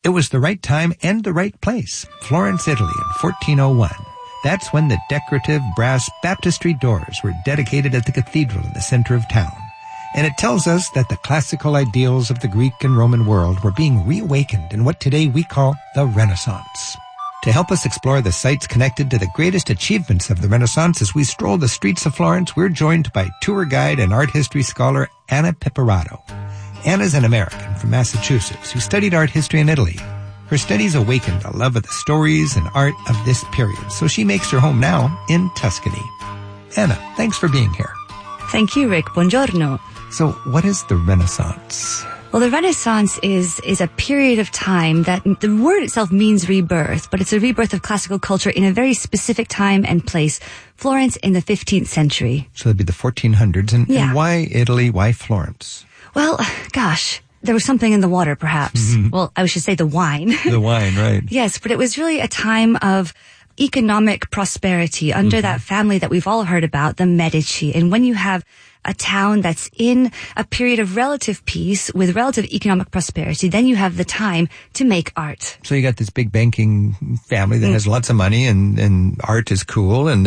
It was the right time and the right place. Florence, Italy in 1401. That's when the decorative brass baptistry doors were dedicated at the cathedral in the center of town. And it tells us that the classical ideals of the Greek and Roman world were being reawakened in what today we call the Renaissance. To help us explore the sites connected to the greatest achievements of the Renaissance as we stroll the streets of Florence, we're joined by tour guide and art history scholar Anna Piparato. Anna's an American from Massachusetts who studied art history in Italy. Her studies awakened a love of the stories and art of this period, so she makes her home now in Tuscany. Anna, thanks for being here. Thank you, Rick. Buongiorno. So what is the Renaissance? Well, the Renaissance is a period of time that the word itself means rebirth, but it's a rebirth of classical culture in a very specific time and place. Florence in the 15th century. So that'd be the 1400s. And why Italy? Why Florence? Well, gosh, there was something in the water, perhaps. Well, I should say the wine. The wine, right. Yes, but it was really a time of economic prosperity under that family that we've all heard about, the Medici. And when you have a town that's in a period of relative peace with relative economic prosperity, then you have the time to make art. So you got this big banking family that has lots of money and art is cool, and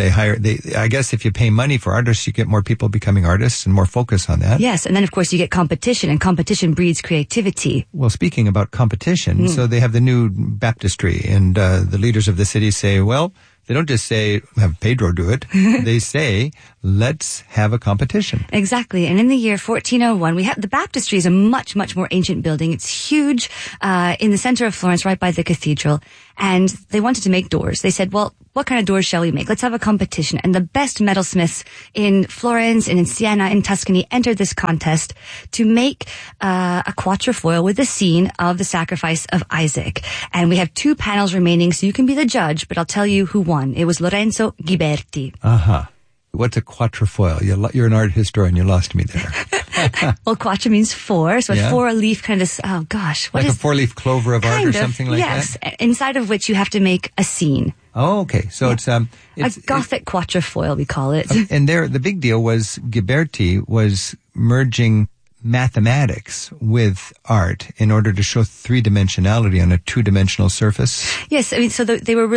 I guess if you pay money for artists, you get more people becoming artists and more focus on that. Yes, and then of course you get competition, and competition breeds creativity. Well, speaking about competition, so they have the new baptistry, and the leaders of the city say, well, they don't just say, have Pedro do it. They say, let's have a competition. Exactly. And in the year 1401, we have the baptistry is a much, much more ancient building. It's huge, in the center of Florence, right by the cathedral. And they wanted to make doors. They said, well, what kind of doors shall we make? Let's have a competition. And the best metalsmiths in Florence and in Siena in Tuscany entered this contest to make a quatrefoil with the scene of the sacrifice of Isaac. And we have 2 panels remaining, so you can be the judge, but I'll tell you who won. It was Lorenzo Ghiberti. What's a quatrefoil? You're an art historian. You lost me there. Well, quattro means 4, so a 4-leaf kind of, oh gosh. Like a 4-leaf clover of art or something like that? Yes, inside of which you have to make a scene. Oh, okay. So it's a Gothic quatrefoil, we call it. And the big deal was Ghiberti was merging mathematics with art in order to show 3-dimensionality on a 2-dimensional surface. Yes, I mean, so they were